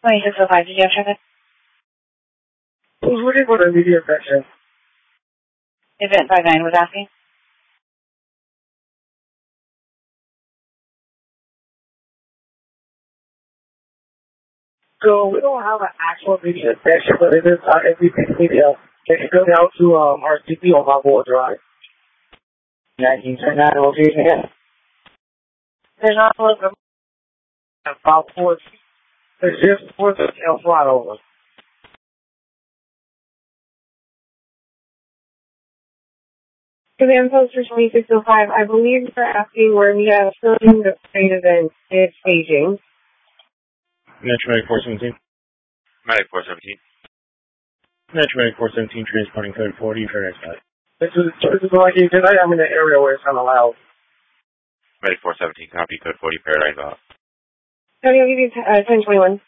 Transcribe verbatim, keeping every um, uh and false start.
twenty-six oh five, did you have traffic? I was looking for the immediate section. Event five nine was asking. So we don't have an actual immediate section, but it is our everything media. Can you go down to um, our C P on Balboa Drive? nineteen twenty-nine location, yeah. There's not a local. About four, it's just for the El Flotto. Command post for twenty-six oh five, I believe you're asking where we have filming the state event is staging. Metro Medic four seventeen. Medic four seventeen. Metro Medic four seventeen, transporting code forty, Paradise Valley. This is, this is like tonight I'm in an area where it's kind of loud. Medic four seventeen, copy code forty, Paradise Valley. Tony, I'll give you uh, ten twenty-one.